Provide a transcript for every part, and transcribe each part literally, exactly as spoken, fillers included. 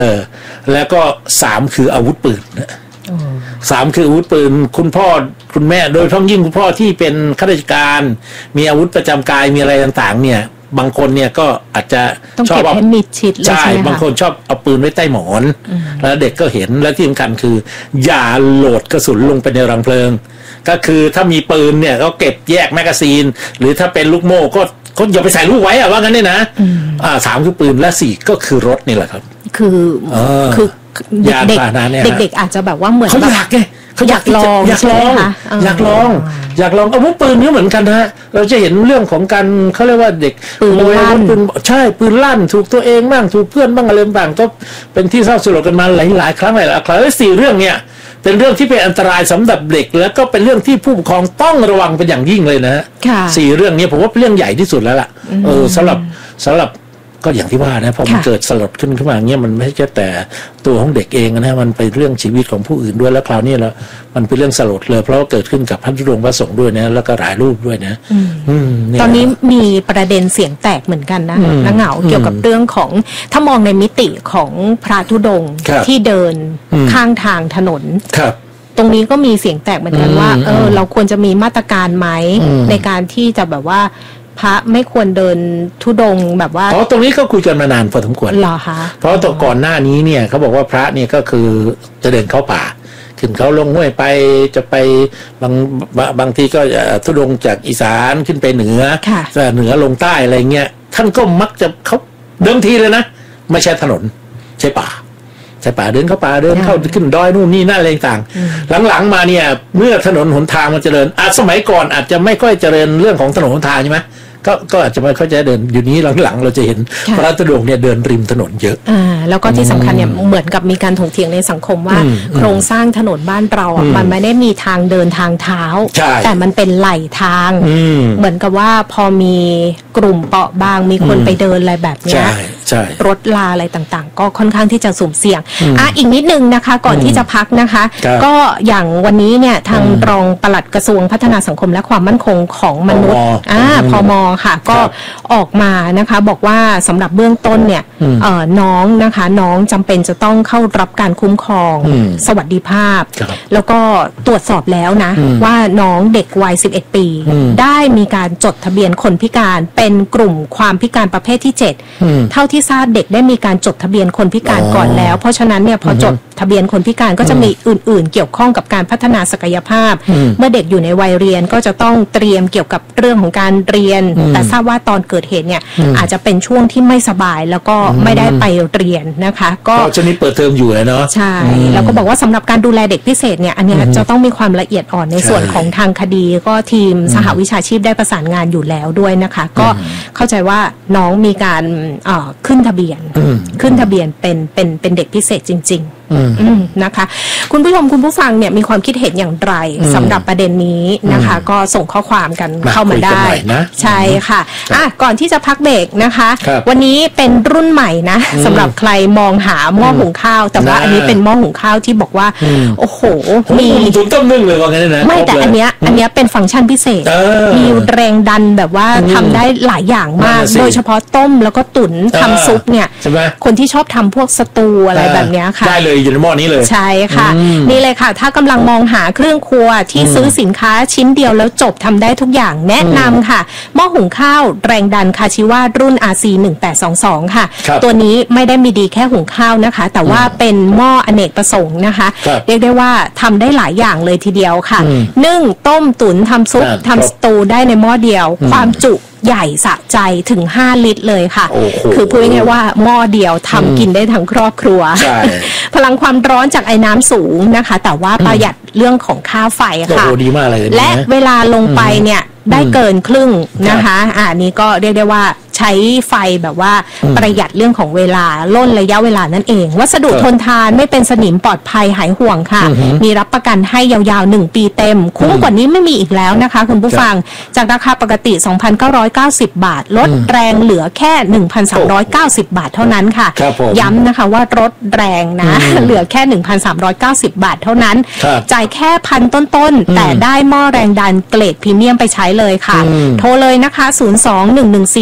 เออแล้วก็สามคืออาวุธปืนสามคืออาวุธปืนคุณพ่อคุณแม่โดยท้องยิ่งคุณพ่อที่เป็นข้าราชการมีอาวุธประจำกายมีอะไรต่างๆเนี่ยบางคนเนี่ยก็อาจจะชอบเอามิดชิดเลยใช่บางคนชอบเอาปืนไว้ใต้หมอนแล้วเด็กก็เห็นและที่สำคัญคืออย่าโหลดกระสุนลงไปในรังเพลิงก็คือถ้ามีปืนเนี่ยก็เก็บแยกแมกกาซีนหรือถ้าเป็นลูกโม่ก็ก็อย่าไปใส่ลูกไว้อะว่างั้นเนี่ยนะอ่าสามคือปืนและสี่ก็คือรถนี่แหละครับคือคือเด็กเด็กเด็กอาจจะแบบว่าเหมือนเขาอยากไงเขาอยากลองอยากลองอยากลองอยากลองอาวุธปืนนี่เหมือนกันนะเราจะเห็นเรื่องของการเขาเรียกว่าเด็กปืนลั่นปืนใช่ปืนลั่นถูกตัวเองบ้างถูกเพื่อนบ้างอะไรบ้างก็เป็นที่เศร้าสลดกันมาหลายหลายครั้งหลายหลายครั้งและสี่เรื่องเนี่ยเป็นเรื่องที่เป็นอันตรายสำหรับเด็กแล้วก็เป็นเรื่องที่ผู้ปกครองต้องระวังเป็นอย่างยิ่งเลยนะฮะสี่เรื่องนี้ผมว่าเป็นเรื่องใหญ่ที่สุดแล้วล่ะเออสำหรับสำหรับก็อย่างที่ว่านะพอมันเกิดสลดขึ้นขึ้นมาเงี้ยมันไม่ใช่แต่ตัวของเด็กเองนะมันเป็นเรื่องชีวิตของผู้อื่นด้วยแล้วคราวนี้แล้วมันเป็นเรื่องสลดเลยเพราะว่าเกิดขึ้นกับพระธุดงค์พระสงฆ์ด้วยนะแล้วก็หลายรูปด้วยนะตอนนี้มีประเด็นเสียงแตกเหมือนกันนะนักเหงาเกี่ยวกับเรื่องของถ้ามองในมิติของพระธุดงค์ที่เดินข้างทางถนนตรงนี้ก็มีเสียงแตกเหมือนกันว่าเออเราควรจะมีมาตรการไหมในการที่จะแบบว่าพระไม่ควรเดินธุดงค์แบบว่าอ๋อตรงนี้ก็คุยกันมานานพอสมควรเหรอคะเพราะต่อก่อนหน้านี้เนี่ยเขาบอกว่าพระเนี่ยก็คือจะเดินเข้าป่าขึ้นเขาลงห้วยไปจะไปบางบางทีก็ธุดงค์จากอีสานขึ้นไปเหนือเหนือลงใต้อะไรเงี้ยท่านก็มักจะเขาเดิมทีเลยนะไม่ใช่ถนนใช่ป่าใช่ป่าเดินเข้าป่าเดินเข้าขึ้นดอยนู่นนี่นั่นอะไรต่างหลังๆมาเนี่ยเมื่อถนนหนทางมันเจริญอาจสมัยก่อนอาจจะไม่ค่อยเจริญเรื่องของถนนหนทางใช่ไหมก็ก็อาจจะไม่ค่อยจะเดินอยู่นี้หลังๆเราจะเห็นพระธุดงค์เนี่ยเดินริมถนนเยอะอ่าแล้วก็ที่สำคัญเนี่ยเหมือนกับมีการถกเถียงในสังคมว่าโครงสร้างถนนบ้านเราอ่ะมันไม่ได้มีทางเดินทางเท้าแต่มันเป็นไหลทางเหมือนกับว่าพอมีกลุ่มเปราะบางมีคนไปเดินอะไรแบบเนี้ยรถลาอะไรต่างๆก็ค่อนข้างที่จะสุ่มเสี่ยงอ่ะอีกนิดนึงนะคะก่อนที่จะพักนะคะก็อย่างวันนี้เนี่ยทางรองปลัดกระทรวงพัฒนาสังคมและความมั่นคงของมนุษย์อ่าพม.ค่ะก็ออกมานะคะบอกว่าสำหรับเบื้องต้นเนี่ยน้องนะคะน้องจำเป็นจะต้องเข้ารับการคุ้มครองสวัสดิภาพแล้วก็ตรวจสอบแล้วนะว่าน้องเด็กวัยสิบเอ็ดปีได้มีการจดทะเบียนคนพิการเป็นกลุ่มความพิการประเภทที่เจ็ดเท่าที่ทราบเด็กได้มีการจดทะเบียนคนพิการก่อนแล้วเพราะฉะนั้นเนี่ยพอจดทะเบียนคนพิการก็จะมีอื่นๆเกี่ยวข้องกับการพัฒนาศักยภาพเมื่อเด็กอยู่ในวัยเรียนก็จะต้องเตรียมเกี่ยวกับเรื่องของการเรียนแต่ทราบว่าตอนเกิดเหตุเนี่ยอาจจะเป็นช่วงที่ไม่สบายแล้วก็ไม่ได้ไปเรียนนะคะก็ช่วงนี้เปิดเทอมอยู่เลยเนาะใช่แล้วก็บอกว่าสำหรับการดูแลเด็กพิเศษเนี่ยอันนี้จะต้องมีความละเอียดอ่อนในส่วนของทางคดีก็ทีมสหวิชาชีพได้ประสานงานอยู่แล้วด้วยนะคะก็เข้าใจว่าน้องมีการขึ้นทะเบียนขึ้นทะเบียนเป็นเป็นเป็นเด็กพิเศษจริงๆนะคะคุณผู้ชมคุณผู้ฟังเนี่ยมีความคิดเห็นอย่างไรสำหรับประเด็นนี้นะคะก็ส่งข้อความกันเข้ามาได้ใช่ค่ะอ่ะก่อนที่จะพักเบรกนะคะวันนี้เป็นรุ่นใหม่นะสำหรับใครมองหาหม้อหุงข้าวแต่ว่าอันนี้เป็นหม้อหุงข้าวที่บอกว่าโอ้โหมีถุงต้มนึ่งเลยว่างั้นนะไม่แต่อันเนี้ยอันเนี้ยเป็นฟังก์ชันพิเศษมีแรงดันแบบว่าทำได้หลายอย่างมากโดยเฉพาะต้มแล้วก็ตุ๋นทำซุปเนี่ยคนที่ชอบทำพวกสตูอะไรแบบเนี้ยค่ะได้เลยอยู่ในหม้อนี้เลยใช่ค่ะนี่เลยค่ะถ้ากำลังมองหาเครื่องครัวที่ซื้อสินค้าชิ้นเดียวแล้วจบทำได้ทุกอย่างแนะนำค่ะหม้อหุงข้าวแรงดันคาชิวารุ่น อาร์ ซี หนึ่งแปดสองสอง ค่ะตัวนี้ไม่ได้มีดีแค่หุงข้าวนะคะแต่ว่าเป็นหม้ออเนกประสงค์นะคะเรียกได้ว่าทำได้หลายอย่างเลยทีเดียวค่ะนึ่งต้มตุ๋นทำซุปทำสตูได้ในหม้อเดียวความจุใหญ่สะใจถึงห้าลิตรเลยค่ะคือพูดง่ายๆว่าหม้อเดียวทำกินได้ทั้งครอบครัวพลังความร้อนจากไอ้น้ำสูงนะคะแต่ว่าประหยัดเรื่องของค่าไฟค่ะและเวลาลงไปเนี่ยได้เกินครึ่งนะคะอ่านี้ก็เรียกได้ว่าใช้ไฟแบบว่าประหยัดเรื่องของเวลาล่นระยะเวลานั่นเองวัสดุทนทานไม่เป็นสนิมปลอดภัยหายห่วงค่ะมีรับประกันให้ยาวๆหนึ่งปีเต็มคุ้มกว่านี้ไม่มีอีกแล้วนะคะคุณผู้ฟังจากราคาปกติ สองพันเก้าร้อยเก้าสิบ บาทลดแรงเหลือแค่ หนึ่งพันสามร้อยเก้าสิบ บาทเท่านั้นค่ะย้ำนะคะว่าลดแรงนะเหลือแค่ หนึ่งพันสามร้อยเก้าสิบ บาทเท่านั้นจ่ายแค่พันต้นๆแต่ได้หม้อแรงดันเกรดพรีเมียมไปใช้เลยค่ะโทรเลยนะคะศูนย์ สอง หนึ่ง หนึ่ง สี่ สาม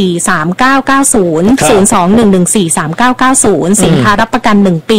ามเก้าเก้าศูนย์ ศูนย์ สอง หนึ่ง หนึ่ง สี่ สาม เก้า เก้า ศูนย์ สินค้ารับประกันหนึ่งปี